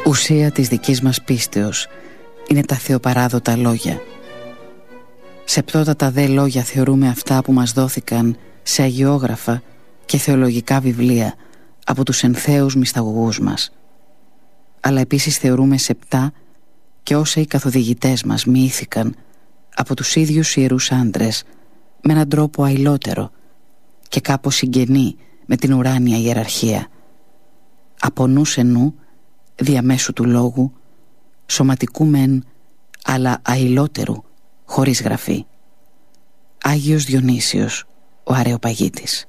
Ουσία της δικής μας πίστεως είναι τα θεοπαράδοτα λόγια. Σεπτότατα δε λόγια θεωρούμε αυτά που μας δόθηκαν σε αγιόγραφα και θεολογικά βιβλία από τους ενθέους μυσταγωγούς μας. Αλλά επίσης θεωρούμε σεπτά και όσα οι καθοδηγητές μας μοιήθηκαν από τους ίδιους ιερούς άντρες με έναν τρόπο αηλότερο και κάπως συγγενή με την ουράνια ιεραρχία. Από νου σε νου, διαμέσου του λόγου, σωματικού μεν, αλλά αηλότερου, χωρίς γραφή. Άγιος Διονύσιος, ο Αρεοπαγίτης.